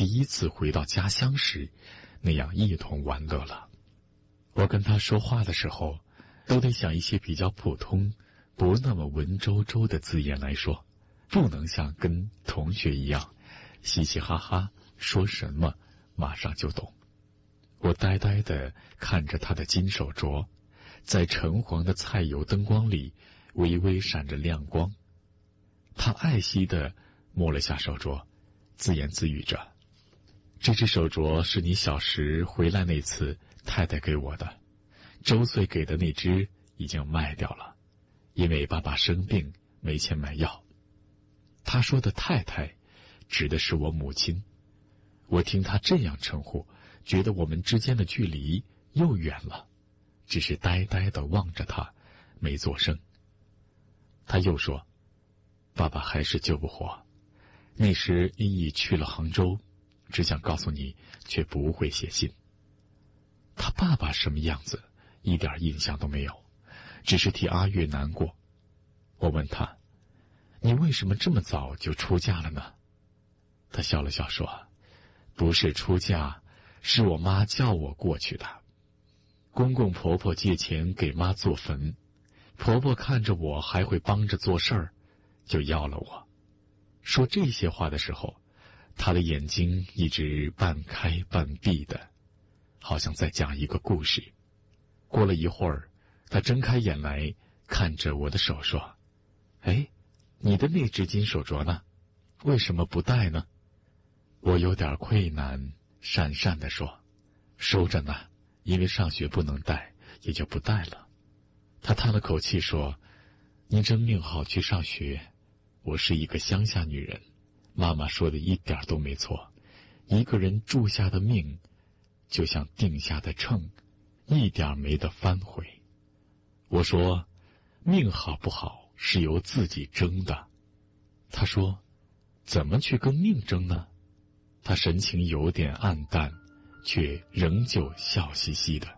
第一次回到家乡时那样一同玩乐了。我跟他说话的时候，都得想一些比较普通、不那么文绉绉的字眼来说，不能像跟同学一样嘻嘻哈哈，说什么马上就懂。我呆呆地看着他的金手镯，在橙黄的菜油灯光里微微闪着亮光。他爱惜地摸了下手镯，自言自语着：这只手镯是你小时回来那次太太给我的，周岁给的那只已经卖掉了，因为爸爸生病没钱买药。他说的太太指的是我母亲。我听他这样称呼，觉得我们之间的距离又远了，只是呆呆地望着他，没作声。他又说，爸爸还是救不活，那时你已去了杭州，只想告诉你，却不会写信。他爸爸什么样子一点印象都没有，只是替阿月难过。我问他，你为什么这么早就出嫁了呢？他笑了笑说，不是出嫁，是我妈叫我过去的。公公婆婆借钱给妈做坟，婆婆看着我还会帮着做事儿，就要了我。说这些话的时候，他的眼睛一直半开半闭的，好像在讲一个故事。过了一会儿，他睁开眼来，看着我的手说，哎，你的那只金手镯呢？为什么不戴呢？我有点愧难，讪讪地说，收着呢，因为上学不能戴，也就不戴了。他叹了口气说，您真命好去上学，我是一个乡下女人，妈妈说的一点都没错，一个人铸下的命就像定下的秤，一点没得翻回。我说，命好不好是由自己争的。他说，怎么去跟命争呢？他神情有点暗淡，却仍旧笑嘻嘻的。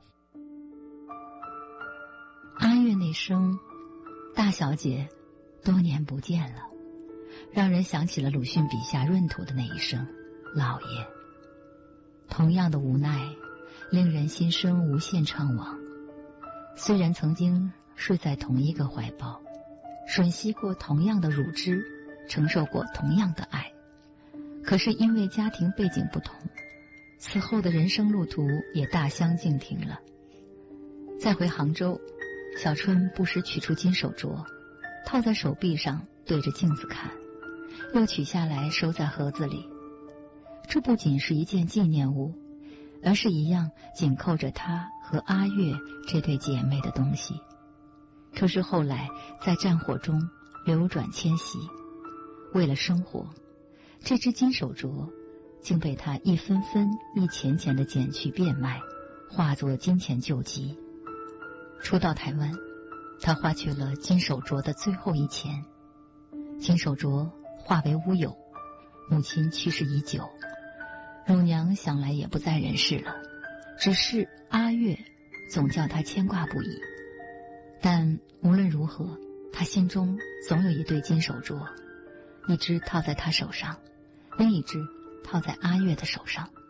阿月那声大小姐多年不见了，让人想起了鲁迅笔下闰土的那一声老爷。同样的无奈，令人心生无限怅惘。虽然曾经睡在同一个怀抱，吮吸过同样的乳汁，承受过同样的爱，可是因为家庭背景不同，此后的人生路途也大相径庭了。再回杭州，小春不时取出金手镯，套在手臂上，对着镜子看，又取下来收在盒子里。这不仅是一件纪念物，而是一样紧扣着她和阿月这对姐妹的东西。可是后来在战火中流转迁徙，为了生活，这只金手镯竟被他一分分一钱钱的捡去变卖，化作金钱救急。初到台湾，他花去了金手镯的最后一钱，金手镯化为乌有，母亲去世已久，乳娘想来也不在人世了，只是阿月总叫他牵挂不已。但无论如何，他心中总有一对金手镯，一只套在他手上，另一只套在阿月的手上。